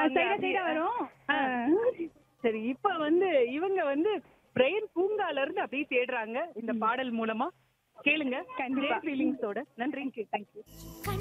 கேட்பாங்க சைடா சைடா வரும். சரி இப்ப வந்து இவங்க வந்து பிரெயின் பூங்கால இருந்து அப்படியே தேடுறாங்க இந்த பாடல் மூலமா. கேளுங்க கண்டிப்பா. ஃபீலிங்ஸோட. நன்றி. தேங்க்யூ.